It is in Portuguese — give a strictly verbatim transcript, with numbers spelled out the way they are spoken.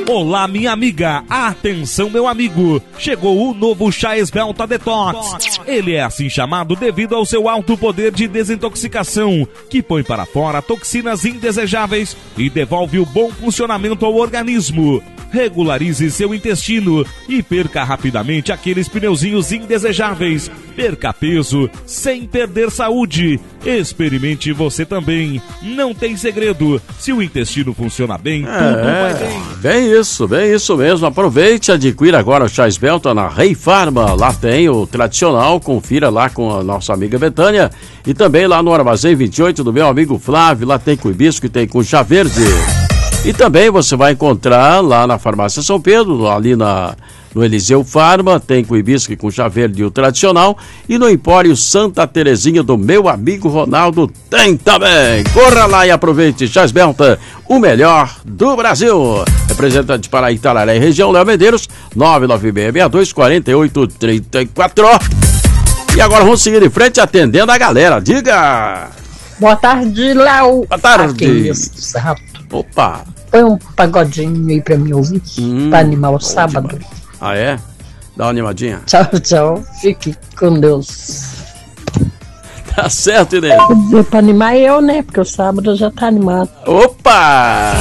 Olá, minha amiga. Atenção, meu amigo. Chegou o novo Chá Esbelta Detox. Ele é assim chamado devido ao seu alto poder de desintoxicação, que põe para fora toxinas indesejáveis e devolve o bom funcionamento ao organismo. Regularize seu intestino e perca rapidamente aqueles pneuzinhos indesejáveis. Perca peso sem perder saúde. Experimente você também. Não tem segredo. Se o intestino funciona bem, é, tudo vai bem. Bem isso, bem isso mesmo. Aproveite e adquira agora o Chá Esbelta na Rei Farma. Lá tem o tradicional. Confira lá com a nossa amiga Betânia. E também lá no Armazém vinte e oito do meu amigo Flávio. Lá tem com hibisco e tem com chá verde. E também você vai encontrar lá na Farmácia São Pedro, ali na, no Eliseu Farma, tem com hibisco e com chá verde o tradicional. E no Empório Santa Terezinha do meu amigo Ronaldo tem também. Corra lá e aproveite Chá Esbelta, o melhor do Brasil. Representante para Itararé e região, Léo Medeiros, nove nove seis seis dois quatro oito três quatro. E agora vamos seguir em frente atendendo a galera. Diga! Boa tarde, Léo. Boa tarde. Aqui, esse rato. Opa! Põe um pagodinho aí pra mim ouvir, hum, pra animar o sábado. Demais. Ah, é? Dá uma animadinha. Tchau, tchau. Fique com Deus. Tá certo, Inês. Pra animar eu, né? Porque o sábado já tá animado. Opa!